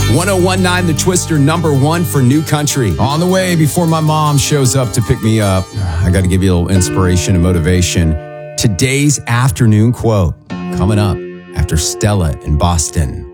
1019 The Twister, number one for New Country. On the way, before my mom shows up to pick me up, I got to give you a little inspiration and motivation. Today's afternoon quote coming up after Stella in Boston.